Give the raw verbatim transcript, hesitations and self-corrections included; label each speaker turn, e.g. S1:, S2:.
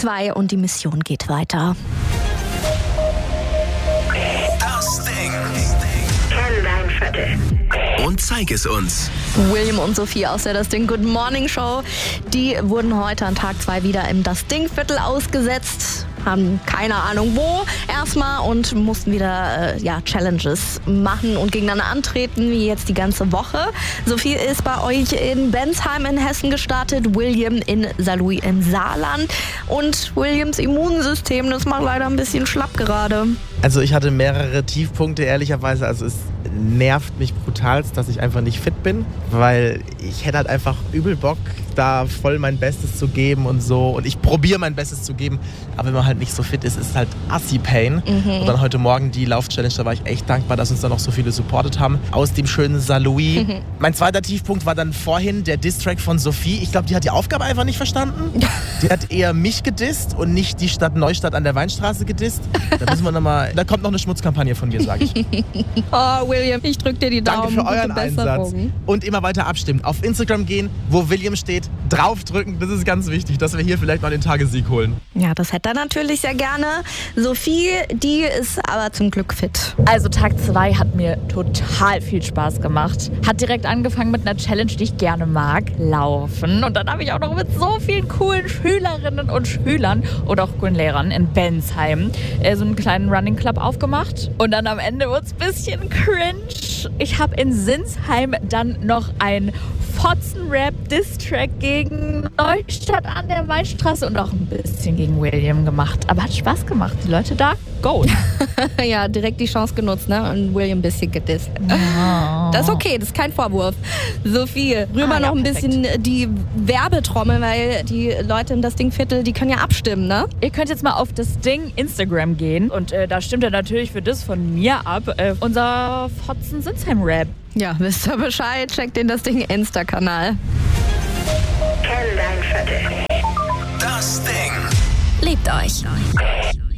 S1: zwei und die Mission geht weiter.
S2: Das Ding.
S3: Kenn dein Viertel.
S2: Und zeig es uns.
S1: William und Sophie aus der Das Ding Good Morning Show, die wurden heute an Tag zwei wieder im Das Ding Viertel ausgesetzt. Haben keine Ahnung wo erstmal und mussten wieder äh, ja, Challenges machen und gegeneinander antreten, wie jetzt die ganze Woche. Sophie ist bei euch in Bensheim in Hessen gestartet, William in Saarlouis im Saarland. Und Williams Immunsystem, das macht leider ein bisschen schlapp gerade.
S4: Also ich hatte mehrere Tiefpunkte, ehrlicherweise. Also es nervt mich brutalst, dass ich einfach nicht fit bin, weil ich hätte halt einfach übel Bock, da voll mein Bestes zu geben und so. Und ich probiere mein Bestes zu geben, aber wenn man halt nicht so fit ist, ist es halt Assi-Pain. Mhm. Und dann heute Morgen die Lauf-Challenge, da war ich echt dankbar, dass uns da noch so viele supportet haben. Aus dem schönen Saarlouis. Mhm. Mein zweiter Tiefpunkt war dann vorhin der Diss-Track von Sophie. Ich glaube, die hat die Aufgabe einfach nicht verstanden. Die hat eher mich gedisst und nicht die Stadt Neustadt an der Weinstraße gedisst. Da müssen wir noch mal, da kommt noch eine Schmutzkampagne von mir, sage ich.
S1: Oh, William, ich drück dir die Daumen.
S4: Danke für euren Einsatz. Und immer weiter abstimmen. Auf Instagram gehen, wo William steht, draufdrücken. Das ist ganz wichtig, dass wir hier vielleicht mal den Tagessieg holen.
S1: Ja, das hätte er natürlich sehr gerne. Sophie, die ist aber zum Glück fit.
S5: Also Tag zwei hat mir total viel Spaß gemacht. Hat direkt angefangen mit einer Challenge, die ich gerne mag, Laufen. Und dann habe ich auch noch mit so vielen coolen Schülerinnen und Schülern oder auch coolen Lehrern in Bensheim äh, so einen kleinen Running Club aufgemacht. Und dann am Ende wurde es ein bisschen cringe. Ich habe in Sinsheim dann noch ein Fotzen-Rap-Diss-Track gegen Neustadt an der Weinstraße und auch ein bisschen gegen William gemacht. Aber hat Spaß gemacht. Die Leute da, go.
S1: Ja, direkt die Chance genutzt, ne? Und William ein bisschen gedisst. Oh. Das ist okay, das ist kein Vorwurf. Sophie, rüber ah, noch ja, ein perfekt. bisschen die Werbetrommel, weil die Leute in das Ding-Viertel, die können ja abstimmen, ne?
S5: Ihr könnt jetzt mal auf das Ding Instagram gehen und äh, da stimmt er natürlich für das von mir ab. Äh, unser Fotzen-Sinsheim-Rap.
S1: Ja, wisst ihr Bescheid, checkt den Das Ding Insta-Kanal.
S3: Kenn dein Viertel.
S2: Das Ding.
S1: Liebt euch.